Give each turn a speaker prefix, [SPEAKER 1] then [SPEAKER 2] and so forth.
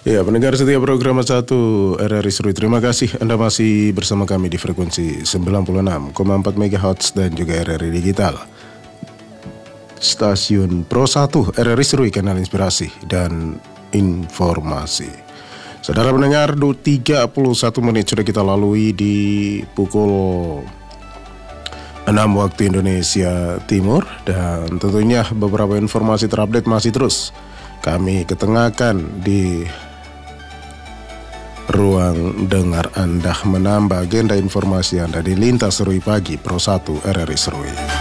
[SPEAKER 1] Ya, pendengar setia program 1 RRI Serui, terima kasih Anda masih bersama kami di frekuensi 96,4 MHz dan juga RRI Digital. Stasiun Pro 1 RRI Serui, kanal inspirasi dan informasi. Saudara pendengar, 31 menit sudah kita lalui di pukul 6 waktu Indonesia Timur. Dan tentunya beberapa informasi terupdate masih terus kami ketengahkan di ruang dengar Anda, menambah agenda informasi Anda di Lintas Serui Pagi Pro 1 RRI Serui.